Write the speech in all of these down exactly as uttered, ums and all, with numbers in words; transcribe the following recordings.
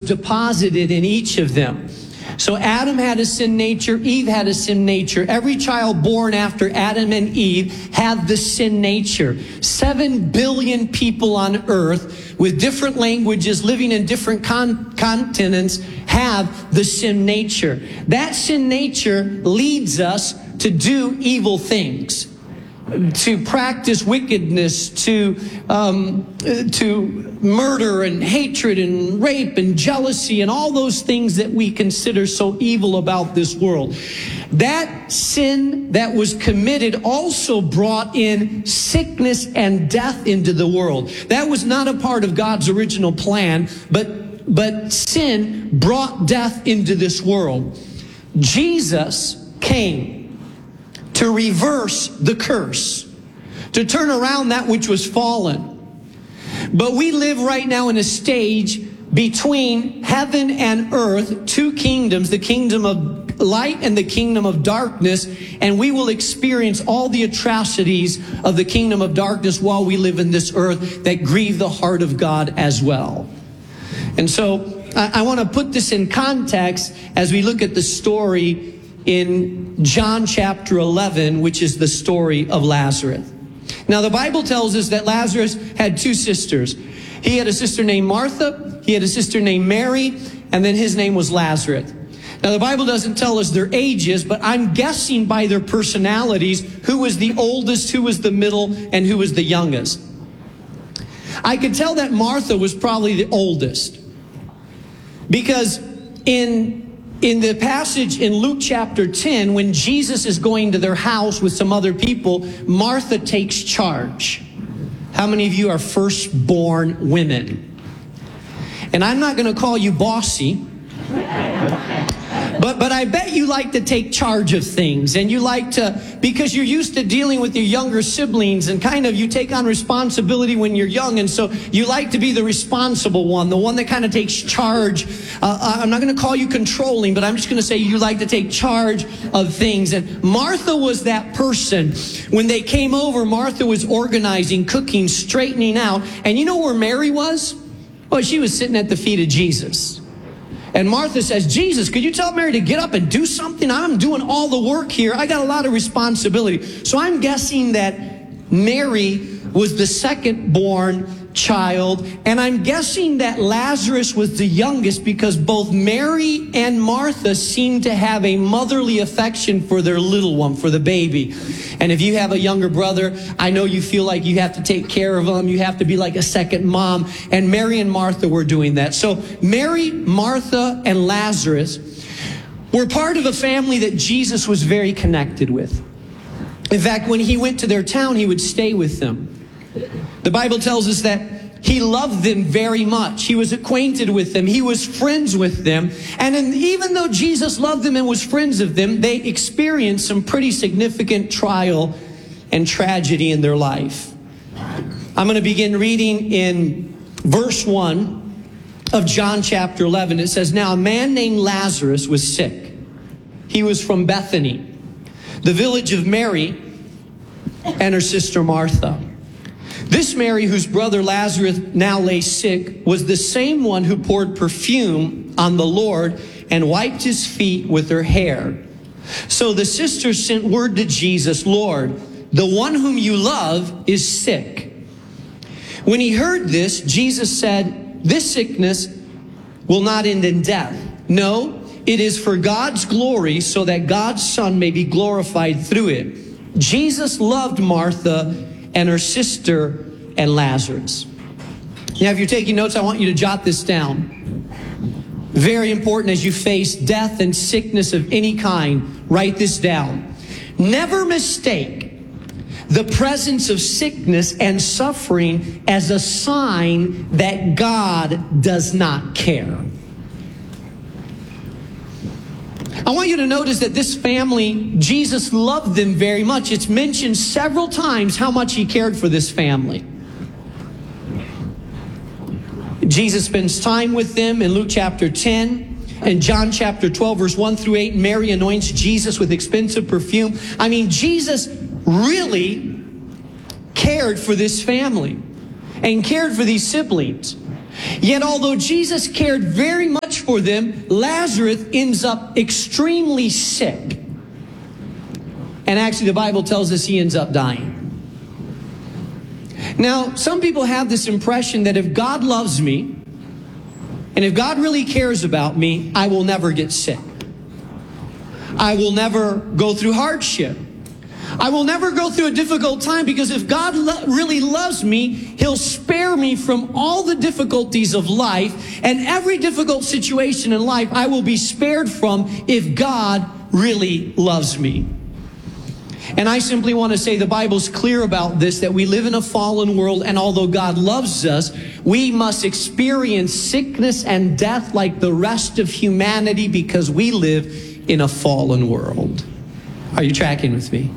deposited in each of them. So Adam had a sin nature, Eve had a sin nature. Every child born after Adam and Eve had the sin nature. Seven billion people on earth with different languages, living in different con- continents, have the sin nature. That sin nature leads us to do evil things, to practice wickedness, to um, to murder and hatred and rape and jealousy and all those things that we consider so evil about this world. That sin that was committed also brought in sickness and death into the world. That was not a part of God's original plan, but but sin brought death into this world. Jesus came to reverse the curse, to turn around that which was fallen. But we live right now in a stage between heaven and earth, two kingdoms, the kingdom of light and the kingdom of darkness, and we will experience all the atrocities of the kingdom of darkness while we live in this earth that grieve the heart of God as well. And so I, I want to put this in context as we look at the story in John chapter eleven, which is the story of Lazarus. Now, the Bible tells us that Lazarus had two sisters. He had a sister named Martha, he had a sister named Mary, and then his name was Lazarus. Now, the Bible doesn't tell us their ages, but I'm guessing by their personalities who was the oldest, who was the middle, and who was the youngest. I could tell that Martha was probably the oldest, because in In the passage in Luke chapter ten, when Jesus is going to their house with some other people, Martha takes charge. How many of you are firstborn women? And I'm not going to call you bossy, but but I bet you like to take charge of things, and you like to, because you're used to dealing with your younger siblings, and kind of you take on responsibility when you're young, and so you like to be the responsible one, the one that kind of takes charge. Uh, I'm not going to call you controlling, but I'm just going to say you like to take charge of things. And Martha was that person. When they came over, Martha was organizing, cooking, straightening out. And you know where Mary was? Well, she was sitting at the feet of Jesus. And Martha says, Jesus, could you tell Mary to get up and do something? I'm doing all the work here. I got a lot of responsibility. So I'm guessing that Mary was the second born child. And I'm guessing that Lazarus was the youngest, because both Mary and Martha seem to have a motherly affection for their little one, for the baby. And if you have a younger brother, I know you feel like you have to take care of them. You have to be like a second mom. And Mary and Martha were doing that. So Mary, Martha, and Lazarus were part of a family that Jesus was very connected with. In fact, when he went to their town, he would stay with them. The Bible tells us that he loved them very much. He was acquainted with them. He was friends with them. And in, even though Jesus loved them and was friends of them, they experienced some pretty significant trial and tragedy in their life. I'm going to begin reading in verse one of John chapter eleven. It says, "Now a man named Lazarus was sick. He was from Bethany, the village of Mary and her sister Martha. This Mary, whose brother Lazarus now lay sick, was the same one who poured perfume on the Lord and wiped his feet with her hair. So the sisters sent word to Jesus, 'Lord, the one whom you love is sick.' When he heard this, Jesus said, 'This sickness will not end in death. No, it is for God's glory, so that God's Son may be glorified through it.' Jesus loved Martha and her sister and Lazarus." Now, if you're taking notes, I want you to jot this down. Very important as you face death and sickness of any kind. Write this down. Never mistake the presence of sickness and suffering as a sign that God does not care. I want you to notice that this family, Jesus loved them very much. It's mentioned several times how much he cared for this family. Jesus spends time with them in Luke chapter ten. In John chapter twelve, verse one through eight, Mary anoints Jesus with expensive perfume. I mean, Jesus really cared for this family and cared for these siblings. Yet although Jesus cared very much for them, Lazarus ends up extremely sick. And actually the Bible tells us he ends up dying. Now, some people have this impression that if God loves me, and if God really cares about me, I will never get sick. I will never go through hardship. I will never go through a difficult time, because if God lo- really loves me, He'll spare me from all the difficulties of life, and every difficult situation in life I will be spared from if God really loves me. And I simply want to say the Bible's clear about this, that we live in a fallen world, and although God loves us, we must experience sickness and death like the rest of humanity, because we live in a fallen world. Are you tracking with me?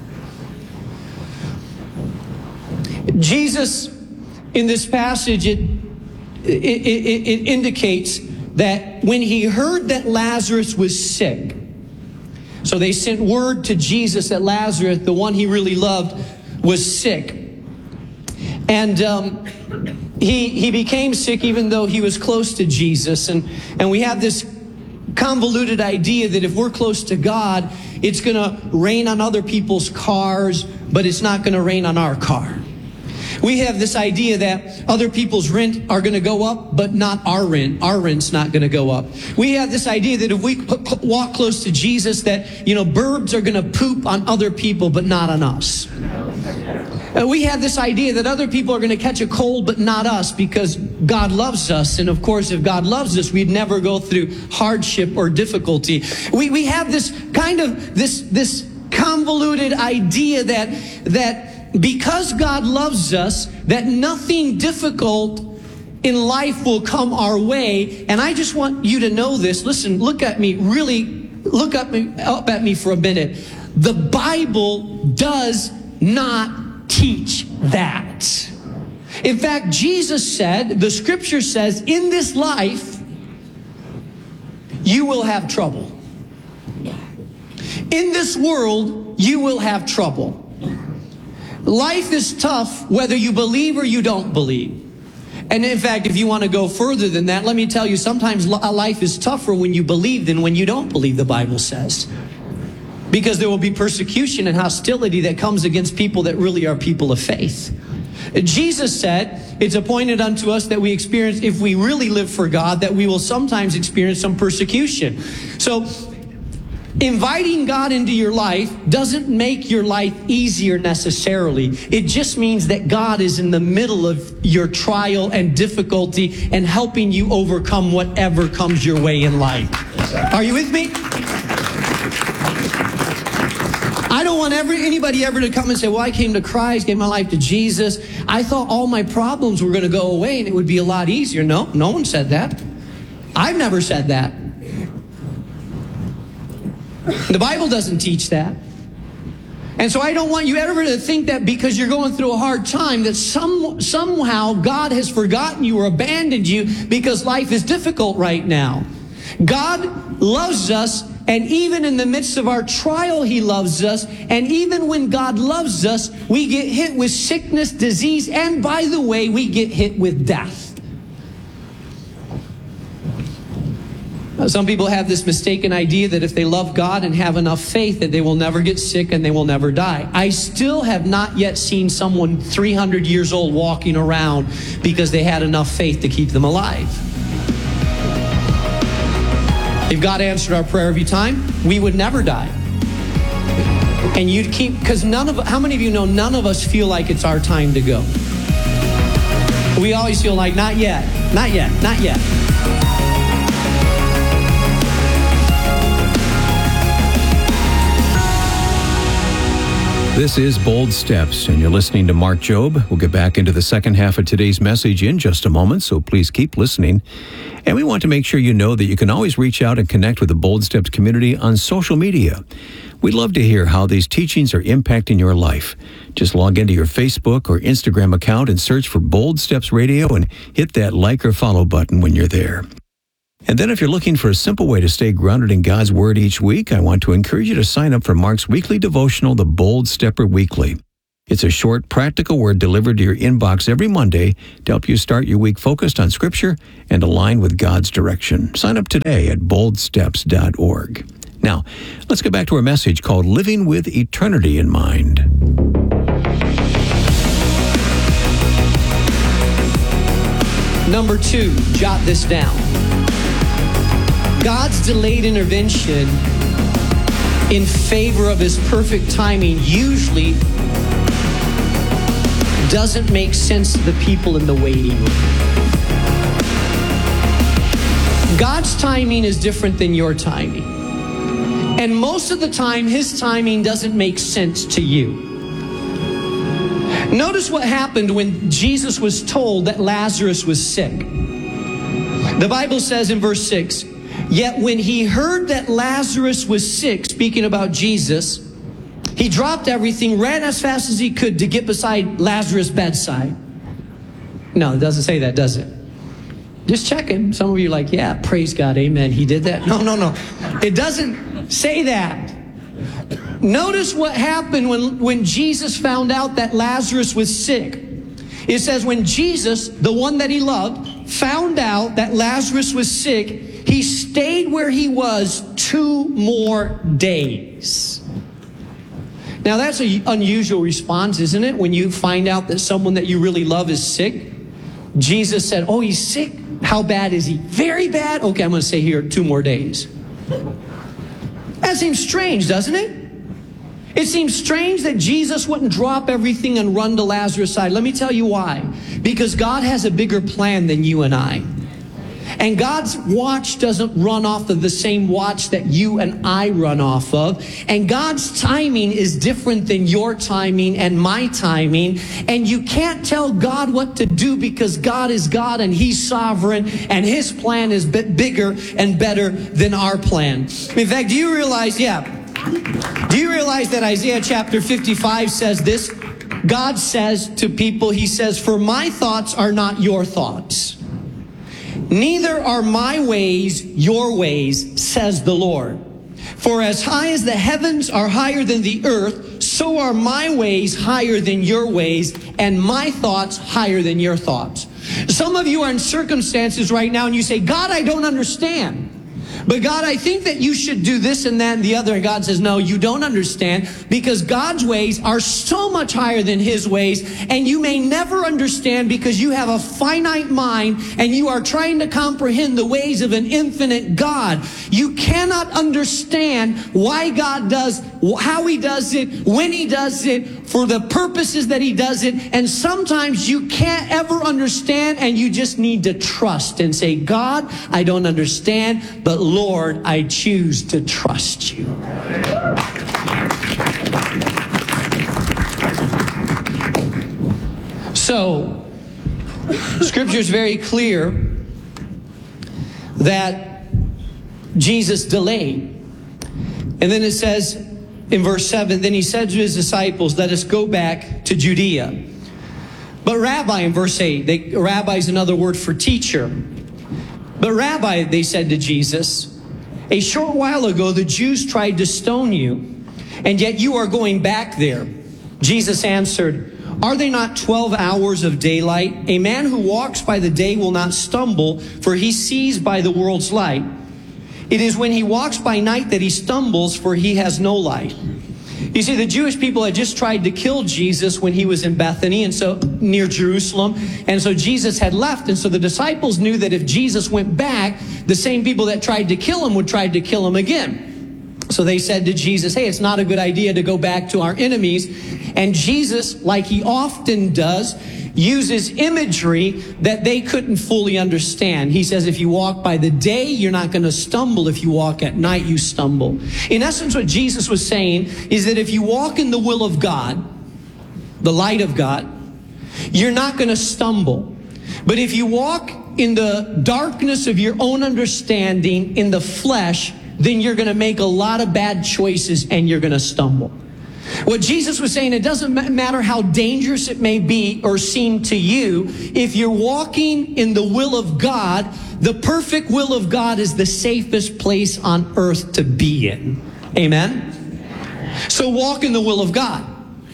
Jesus, in this passage, it, it, it, it indicates that when he heard that Lazarus was sick, so they sent word to Jesus that Lazarus, the one he really loved, was sick. And um, he he became sick even though he was close to Jesus. And, and we have this convoluted idea that if we're close to God, it's going to rain on other people's cars, but it's not going to rain on our car. We have this idea that other people's rent are going to go up, but not our rent. Our rent's not going to go up. We have this idea that if we walk close to Jesus, that, you know, birds are going to poop on other people, but not on us. Uh, we have this idea that other people are going to catch a cold, but not us, because God loves us. And of course, if God loves us, we'd never go through hardship or difficulty. We we have this kind of this this convoluted idea that that. Because God loves us, that nothing difficult in life will come our way. And I just want you to know this. Listen, look at me, really look up, me, up at me for a minute. The Bible does not teach that. In fact, Jesus said, the scripture says, in this life, you will have trouble. In this world, you will have trouble. Life is tough whether you believe or you don't believe. And in fact, if you want to go further than that, let me tell you, sometimes life is tougher when you believe than when you don't believe, the Bible says. Because there will be persecution and hostility that comes against people that really are people of faith. Jesus said, it's appointed unto us that we experience, if we really live for God, that we will sometimes experience some persecution. So, inviting God into your life doesn't make your life easier necessarily. It just means that God is in the middle of your trial and difficulty and helping you overcome whatever comes your way in life. Are you with me? I don't want ever, anybody ever to come and say, well, I came to Christ, gave my life to Jesus. I thought all my problems were going to go away and it would be a lot easier. No, no one said that. I've never said that. The Bible doesn't teach that. And so I don't want you ever to think that because you're going through a hard time that some, somehow God has forgotten you or abandoned you because life is difficult right now. God loves us, and even in the midst of our trial, He loves us. And even when God loves us, we get hit with sickness, disease, and by the way, we get hit with death. Some people have this mistaken idea that if they love God and have enough faith that they will never get sick and they will never die. I still have not yet seen someone three hundred years old walking around because they had enough faith to keep them alive. If God answered our prayer every time, we would never die. And you'd keep, because none of, how many of you know none of us feel like it's our time to go? We always feel like, not yet, not yet, not yet. This is Bold Steps, and you're listening to Mark Jobe. We'll get back into the second half of today's message in just a moment, so please keep listening. And we want to make sure you know that you can always reach out and connect with the Bold Steps community on social media. We'd love to hear how these teachings are impacting your life. Just log into your Facebook or Instagram account and search for Bold Steps Radio and hit that like or follow button when you're there. And then if you're looking for a simple way to stay grounded in God's Word each week, I want to encourage you to sign up for Mark's weekly devotional, The Bold Stepper Weekly. It's a short, practical word delivered to your inbox every Monday to help you start your week focused on Scripture and aligned with God's direction. Sign up today at bold steps dot org. Now, let's get back to our message called Living with Eternity in Mind. Number two, jot this down. God's delayed intervention in favor of his perfect timing usually doesn't make sense to the people in the waiting room. God's timing is different than your timing. And most of the time, his timing doesn't make sense to you. Notice what happened when Jesus was told that Lazarus was sick. The Bible says in verse six, yet when he heard that Lazarus was sick, speaking about Jesus, he dropped everything, ran as fast as he could to get beside Lazarus' bedside. No, it doesn't say that, does it? Just checking. Some of you are like, yeah, praise God, amen, he did that. No, no, no. It doesn't say that. Notice what happened when, when Jesus found out that Lazarus was sick. It says when Jesus, the one that he loved, found out that Lazarus was sick, he stayed where he was two more days. Now that's an unusual response, isn't it? When you find out that someone that you really love is sick. Jesus said, oh, he's sick. How bad is he? Very bad? Okay, I'm going to stay here two more days. That seems strange, doesn't it? It seems strange that Jesus wouldn't drop everything and run to Lazarus' side. Let me tell you why. Because God has a bigger plan than you and I. And God's watch doesn't run off of the same watch that you and I run off of. And God's timing is different than your timing and my timing. And you can't tell God what to do because God is God and he's sovereign and his plan is bit bigger and better than our plan. In fact, do you realize, yeah, do you realize that Isaiah chapter fifty-five says this? God says to people, he says, for my thoughts are not your thoughts. Neither are my ways your ways, says the Lord. For as high as the heavens are higher than the earth, so are my ways higher than your ways, and my thoughts higher than your thoughts. Some of you are in circumstances right now and you say, God, I don't understand. But God, I think that you should do this and that and the other. And God says, no, you don't understand because God's ways are so much higher than his ways. And you may never understand because you have a finite mind and you are trying to comprehend the ways of an infinite God. You cannot understand why God does, how he does it, when he does it, for the purposes that he does it. And sometimes you can't ever understand and you just need to trust and say, God, I don't understand, but Lord, I choose to trust you. So, Scripture is very clear that Jesus delayed. And then it says in verse seven, then he said to his disciples, let us go back to Judea. But Rabbi, in verse eight, they, Rabbi is another word for teacher. But Rabbi, they said to Jesus, a short while ago the Jews tried to stone you, and yet you are going back there. Jesus answered, are they not twelve hours of daylight? A man who walks by the day will not stumble, for he sees by the world's light. It is when he walks by night that he stumbles, for he has no light. You see, the Jewish people had just tried to kill Jesus when he was in Bethany, and so near Jerusalem. And so Jesus had left. And so the disciples knew that if Jesus went back, the same people that tried to kill him would try to kill him again. So they said to Jesus, hey, it's not a good idea to go back to our enemies. And Jesus, like he often does, uses imagery that they couldn't fully understand. He says, if you walk by the day, you're not going to stumble. If you walk at night, you stumble. In essence, what Jesus was saying is that if you walk in the will of God, the light of God, you're not going to stumble. But if you walk in the darkness of your own understanding, in the flesh, then you're going to make a lot of bad choices and you're going to stumble. What Jesus was saying, it doesn't matter how dangerous it may be or seem to you, if you're walking in the will of God, the perfect will of God is the safest place on earth to be in. Amen? So walk in the will of God.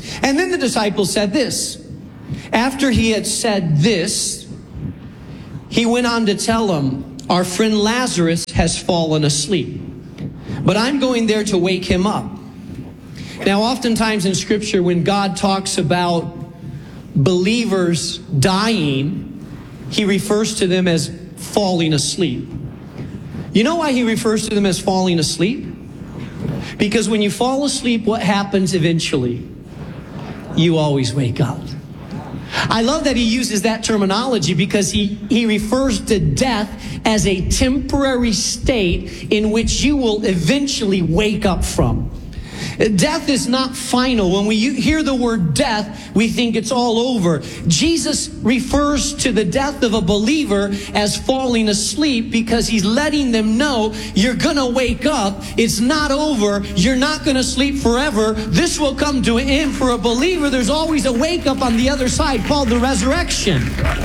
And then the disciples said this. After he had said this, he went on to tell them, our friend Lazarus has fallen asleep, but I'm going there to wake him up. Now, oftentimes in Scripture, when God talks about believers dying, he refers to them as falling asleep. You know why he refers to them as falling asleep? Because when you fall asleep, what happens eventually? You always wake up. I love that he uses that terminology because he, he refers to death as a temporary state in which you will eventually wake up from. Death is not final. When we hear the word death, we think it's all over. Jesus refers to the death of a believer as falling asleep because he's letting them know you're going to wake up. It's not over. You're not going to sleep forever. This will come to an end. For a believer, there's always a wake up on the other side called the resurrection.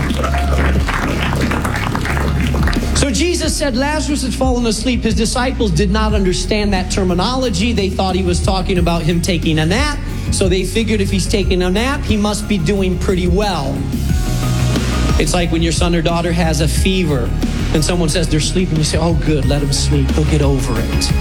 So Jesus said Lazarus had fallen asleep. His disciples did not understand that terminology. They thought he was talking about him taking a nap. So they figured if he's taking a nap, he must be doing pretty well. It's like when your son or daughter has a fever and someone says they're sleeping. You say, oh, good, let him sleep. He'll get over it.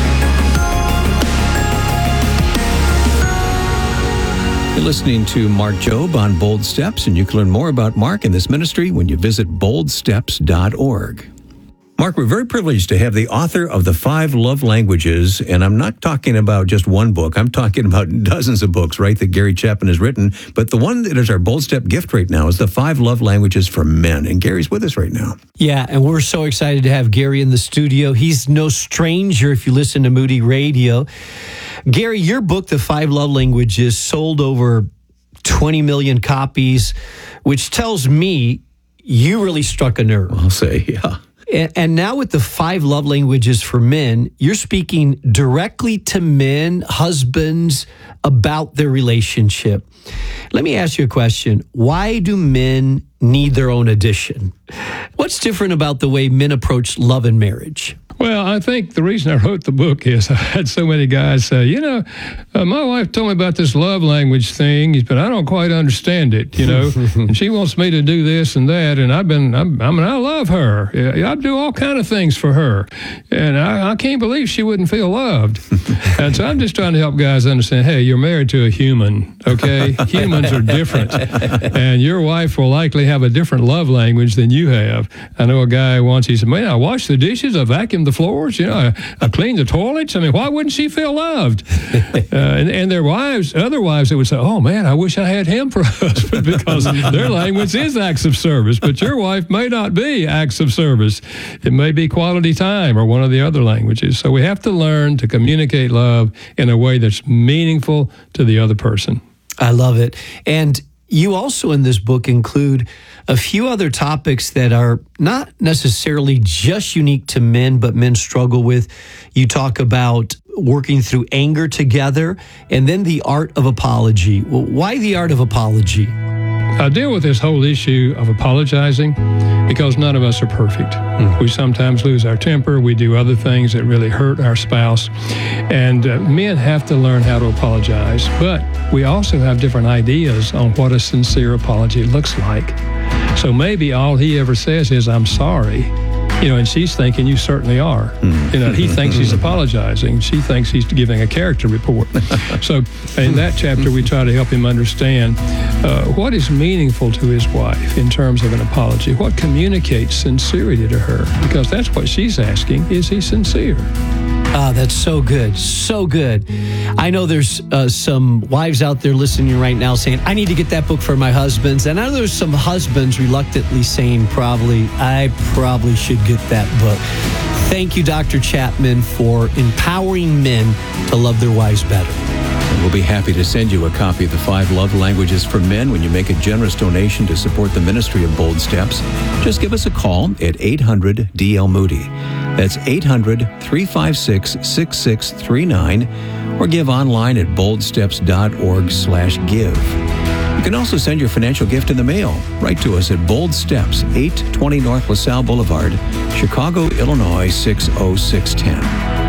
You're listening to Mark Jobe on Bold Steps, and you can learn more about Mark and this ministry when you visit bold steps dot org. Mark, we're very privileged to have the author of The Five Love Languages, and I'm not talking about just one book. I'm talking about dozens of books, right, that Gary Chapman has written. But the one that is our Bold Step gift right now is The Five Love Languages for Men, and Gary's with us right now. Yeah, and we're so excited to have Gary in the studio. He's no stranger if you listen to Moody Radio. Gary, your book, The Five Love Languages, sold over twenty million copies, which tells me you really struck a nerve. I'll say, yeah. And now with the five love languages for men, you're speaking directly to men, husbands, about their relationship. Let me ask you a question. Why do men need their own edition? What's different about the way men approach love and marriage? Well, I think the reason I wrote the book is I had so many guys say, you know, uh, my wife told me about this love language thing, but I don't quite understand it, you know, and she wants me to do this and that, and I've been, I'm, I mean, I love her. I do all kind of things for her, and I, I can't believe she wouldn't feel loved. And so I'm just trying to help guys understand, hey, you're married to a human, okay? Humans are different, and your wife will likely have a different love language than you have. I know a guy once, he said, man, I wash the dishes, I vacuum the floors, you know, I, I clean the toilets. I mean, why wouldn't she feel loved? Uh, and, and their wives, other wives that would say, oh man, I wish I had him for a husband, because their language is acts of service, but your wife may not be acts of service. It may be quality time or one of the other languages. So we have to learn to communicate love in a way that's meaningful to the other person. I love it. And you also in this book include a few other topics that are not necessarily just unique to men, but men struggle with. You talk about working through anger together, and then the art of apology. Well, why the art of apology? I deal with this whole issue of apologizing because none of us are perfect. Mm. We sometimes lose our temper. We do other things that really hurt our spouse. And uh, men have to learn how to apologize. But we also have different ideas on what a sincere apology looks like. So maybe all he ever says is, I'm sorry. You know, and she's thinking, you certainly are. Mm. You know, he thinks he's apologizing. She thinks he's giving a character report. So in that chapter, we try to help him understand uh, what is meaningful to his wife in terms of an apology, what communicates sincerity to her, because that's what she's asking. Is he sincere? Ah, that's so good. So good. I know there's uh, some wives out there listening right now saying, I need to get that book for my husbands. And I know there's some husbands reluctantly saying, probably, I probably should get that book. Thank you, Doctor Chapman, for empowering men to love their wives better. And we'll be happy to send you a copy of The Five Love Languages for Men when you make a generous donation to support the ministry of Bold Steps. Just give us a call at eight hundred D L Moody. That's eight hundred, three five six, six six three nine, or give online at bold steps dot org slash give. You can also send your financial gift in the mail. Write to us at Bold Steps, eight twenty North LaSalle Boulevard, Chicago, Illinois, six oh six one oh.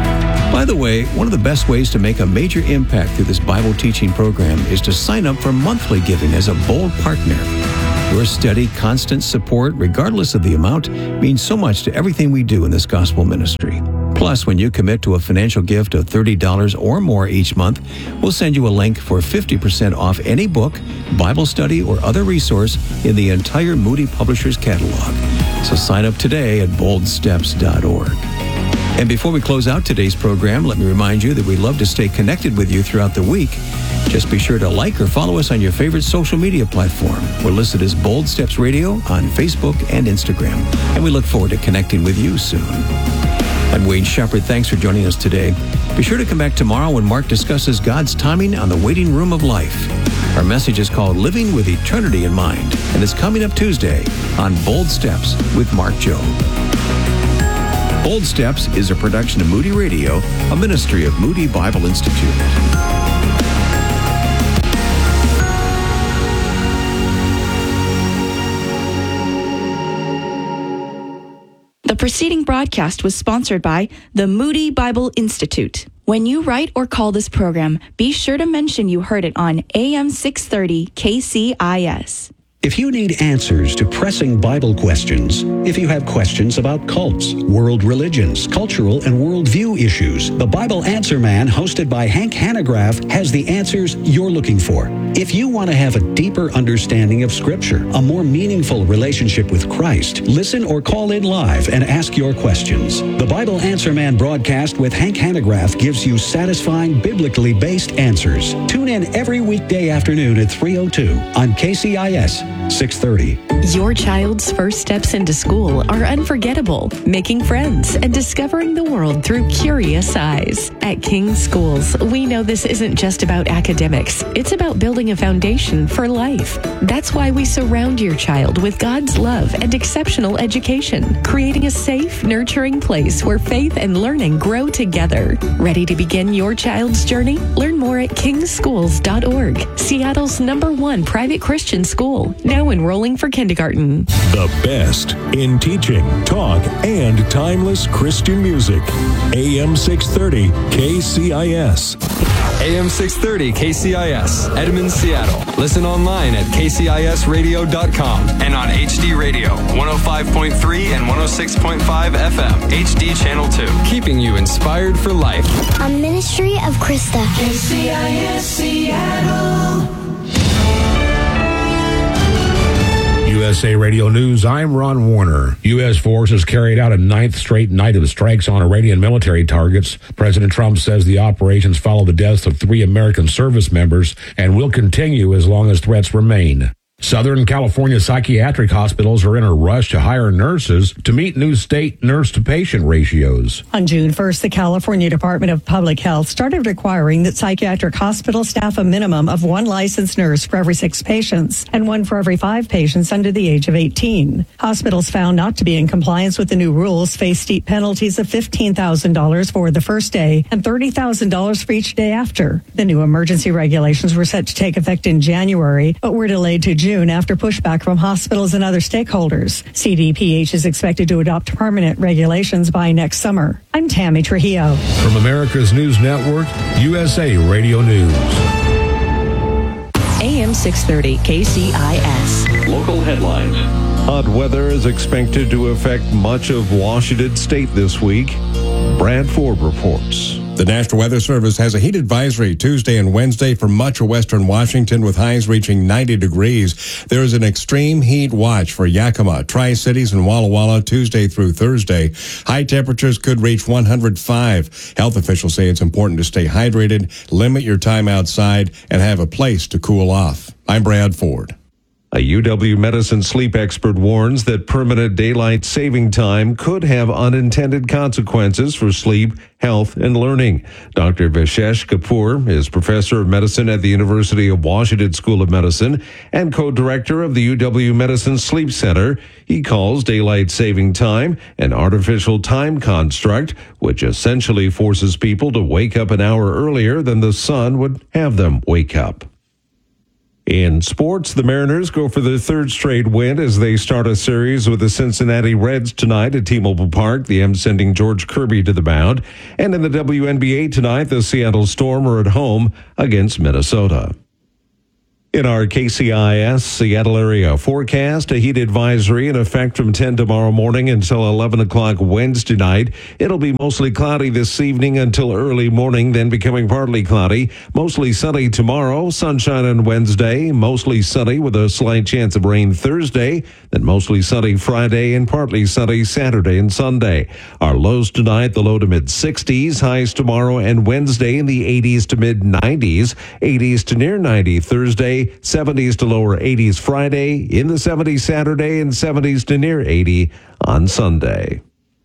By the way, one of the best ways to make a major impact through this Bible teaching program is to sign up for monthly giving as a Bold partner. Your steady, constant support, regardless of the amount, means so much to everything we do in this gospel ministry. Plus, when you commit to a financial gift of thirty dollars or more each month, we'll send you a link for fifty percent off any book, Bible study, or other resource in the entire Moody Publishers catalog. So sign up today at bold steps dot org. And before we close out today's program, let me remind you that we love to stay connected with you throughout the week. Just be sure to like or follow us on your favorite social media platform. We're listed as Bold Steps Radio on Facebook and Instagram. And we look forward to connecting with you soon. I'm Wayne Shepherd. Thanks for joining us today. Be sure to come back tomorrow when Mark discusses God's timing on the waiting room of life. Our message is called Living with Eternity in Mind, and it's coming up Tuesday on Bold Steps with Mark Jobe. Bold Steps is a production of Moody Radio, a ministry of Moody Bible Institute. The preceding broadcast was sponsored by the Moody Bible Institute. When you write or call this program, be sure to mention you heard it on A M six thirty K C I S. If you need answers to pressing Bible questions, if you have questions about cults, world religions, cultural and worldview issues, the Bible Answer Man, hosted by Hank Hanegraaff, has the answers you're looking for. If you want to have a deeper understanding of Scripture, a more meaningful relationship with Christ, listen or call in live and ask your questions. The Bible Answer Man broadcast with Hank Hanegraaff gives you satisfying, biblically based answers. Tune in every weekday afternoon at three oh two on K C I S six thirty. Your child's first steps into school are unforgettable, making friends and discovering the world through curious eyes. At King's Schools, we know this isn't just about academics. It's about building a foundation for life. That's why we surround your child with God's love and exceptional education, creating a safe, nurturing place where faith and learning grow together. Ready to begin your child's journey? Learn more at kings schools dot org, Seattle's number one private Christian school, now enrolling for kindergarten. The best in teaching, talk, and timeless Christian music. A M six thirty K C I S. A M six thirty K C I S, Edmonds, Seattle. Listen online at k c i s radio dot com and on H D Radio, one oh five point three and one oh six point five F M, H D Channel two. Keeping you inspired for life. A ministry of Krista. K C I S Seattle. U S A Radio News, I'm Ron Warner. U S forces carried out a ninth straight night of strikes on Iranian military targets. President Trump says the operations follow the deaths of three American service members and will continue as long as threats remain. Southern California psychiatric hospitals are in a rush to hire nurses to meet new state nurse-to-patient ratios. On June first, the California Department of Public Health started requiring that psychiatric hospitals staff a minimum of one licensed nurse for every six patients and one for every five patients under the age of eighteen. Hospitals found not to be in compliance with the new rules face steep penalties of fifteen thousand dollars for the first day and thirty thousand dollars for each day after. The new emergency regulations were set to take effect in January, but were delayed to June. June after pushback from hospitals and other stakeholders. C D P H is expected to adopt permanent regulations by next summer. I'm Tammy Trujillo. From America's News Network, U S A Radio News. A M six thirty K C I S. Local headlines. Hot weather is expected to affect much of Washington state this week. Brad Ford reports. The National Weather Service has a heat advisory Tuesday and Wednesday for much of western Washington with highs reaching ninety degrees. There is an extreme heat watch for Yakima, Tri-Cities, and Walla Walla Tuesday through Thursday. High temperatures could reach one hundred five. Health officials say it's important to stay hydrated, limit your time outside, and have a place to cool off. I'm Brad Ford. A U W-Medicine sleep expert warns that permanent daylight saving time could have unintended consequences for sleep, health, and learning. Doctor Vishesh Kapoor is professor of medicine at the University of Washington School of Medicine and co-director of the U W-Medicine Sleep Center. He calls daylight saving time an artificial time construct, which essentially forces people to wake up an hour earlier than the sun would have them wake up. In sports, the Mariners go for their third straight win as they start a series with the Cincinnati Reds tonight at T-Mobile Park. The M's sending George Kirby to the mound. And in the W N B A tonight, the Seattle Storm are at home against Minnesota. In our K C I S Seattle area forecast, a heat advisory in effect from ten tomorrow morning until eleven o'clock Wednesday night. It'll be mostly cloudy this evening until early morning, then becoming partly cloudy. Mostly sunny tomorrow, sunshine on Wednesday, mostly sunny with a slight chance of rain Thursday, then mostly sunny Friday and partly sunny Saturday and Sunday. Our lows tonight, the low to mid sixties, highs tomorrow and Wednesday in the eighties to mid nineties, eighties to near ninety Thursday, seventies to lower eighties Friday, in the seventies Saturday, and seventies to near eighty on Sunday.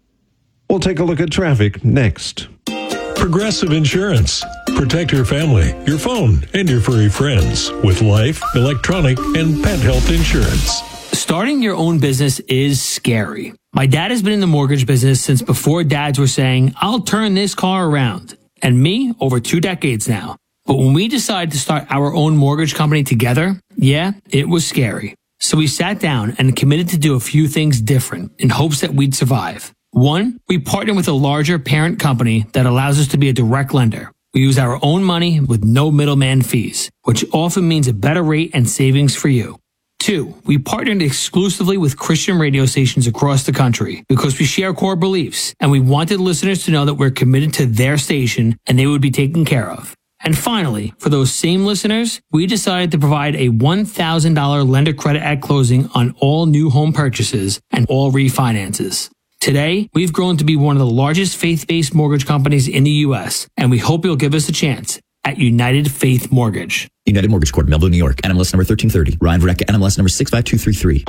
We'll take a look at traffic next. Progressive Insurance. Protect your family, your phone, and your furry friends with life, electronic, and pet health insurance. Starting your own business is scary. My dad has been in the mortgage business since before dads were saying, I'll turn this car around. And me, over two decades now. But when we decided to start our own mortgage company together, yeah, it was scary. So we sat down and committed to do a few things different in hopes that we'd survive. One, we partnered with a larger parent company that allows us to be a direct lender. We use our own money with no middleman fees, which often means a better rate and savings for you. Two, we partnered exclusively with Christian radio stations across the country because we share core beliefs and we wanted listeners to know that we're committed to their station and they would be taken care of. And finally, for those same listeners, we decided to provide a one thousand dollars lender credit at closing on all new home purchases and all refinances. Today, we've grown to be one of the largest faith-based mortgage companies in the U S, and we hope you'll give us a chance at United Faith Mortgage. United Mortgage Corp, Melville, New York. N M L S number thirteen thirty. Ryan Verrecka, N M L S number six five two three three.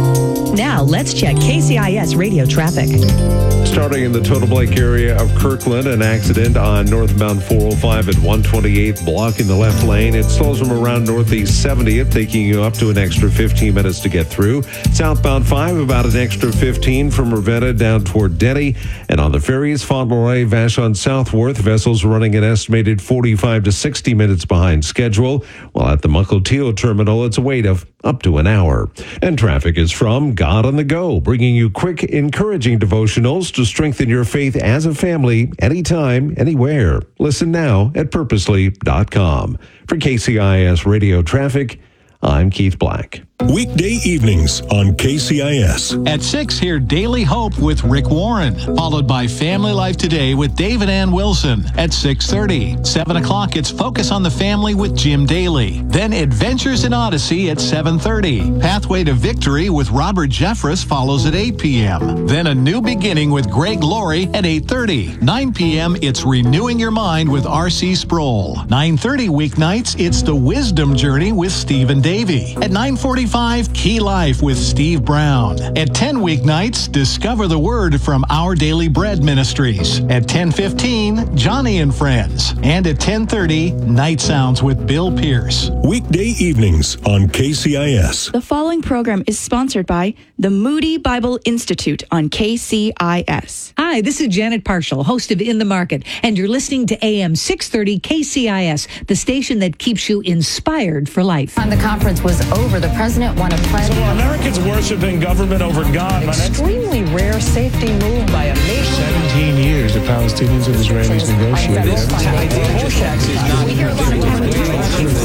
Now, let's check K C I S radio traffic. Starting in the Totem Lake area of Kirkland, an accident on northbound four oh five at one twenty-eight, blocking the left lane. It slows from around northeast seventieth, taking you up to an extra fifteen minutes to get through. Southbound five, about an extra fifteen from Ravenna down toward Denny. And on the ferries, Fauntleroy, Vashon, Southworth, vessels running an estimated forty-five to sixty minutes behind schedule. While at the Mukilteo terminal, it's a wait of up to an hour. And traffic is from God on the Go, bringing you quick, encouraging devotionals to strengthen your faith as a family, anytime, anywhere. Listen now at purposely dot com. For K C I S Radio Traffic, I'm Keith Black. Weekday evenings on K C I S. At six, hear Daily Hope with Rick Warren, followed by Family Life Today with David Ann Wilson at six thirty. seven o'clock, it's Focus on the Family with Jim Daly. Then Adventures in Odyssey at seven thirty. Pathway to Victory with Robert Jeffress follows at eight p.m. Then A New Beginning with Greg Laurie at eight thirty. nine p.m., it's Renewing Your Mind with R C Sproul. nine thirty weeknights, it's The Wisdom Journey with Stephen Davey. At nine forty-five, Key Life with Steve Brown. At ten weeknights, Discover the Word from Our Daily Bread Ministries. At ten fifteen, Johnny and Friends. And at ten thirty, Night Sounds with Bill Pierce. Weekday evenings on K C I S. The following program is sponsored by the Moody Bible Institute on K C I S. Hi, this is Janet Parshall, host of In the Market, and you're listening to A M six thirty K C I S, the station that keeps you inspired for life. When the conference was over, the president won a pledge. So Americans worshiping government over God. Extremely rare safety move by a nation. seventeen years the Palestinians and Israelis negotiated. We hear a lot of